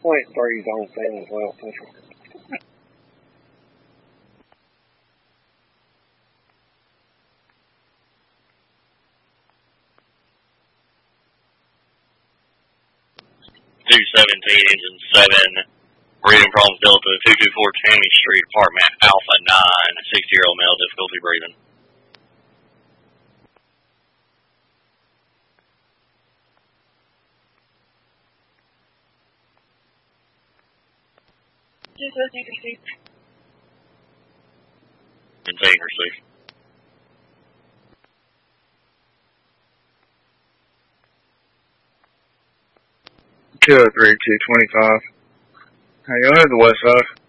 .3's on thing as well, Central. Engine 7, breathing problems Delta, 224 Tammy Street, apartment Alpha 9, 60-year-old male, difficulty breathing. Maintain receive. 203-225. How you on the west side?